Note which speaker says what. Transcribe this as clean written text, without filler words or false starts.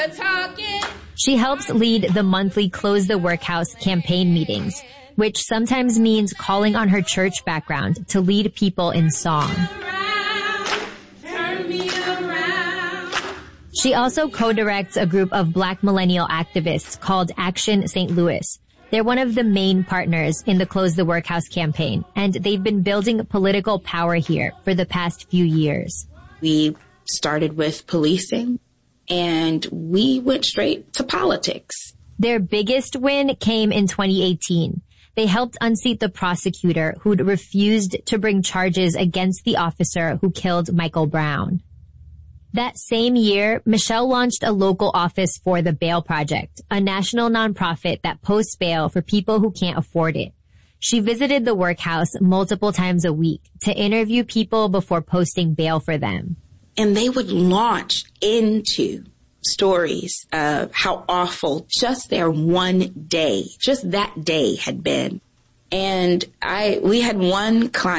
Speaker 1: She helps lead the monthly Close the Workhouse campaign meetings, which sometimes means calling on her church background to lead people in song. She also co-directs a group of Black millennial activists called Action St. Louis. They're one of the main partners in the Close the Workhouse campaign, and they've been building political power here for the past few years.
Speaker 2: We started with policing, and we went straight to politics.
Speaker 1: Their biggest win came in 2018. They helped unseat the prosecutor who'd refused to bring charges against the officer who killed Michael Brown. That same year, Michelle launched a local office for the Bail Project, a national nonprofit that posts bail for people who can't afford it. She visited the workhouse multiple times a week to interview people before posting bail for them.
Speaker 2: And they would launch into stories of how awful just their one day, just that day had been. And we had one client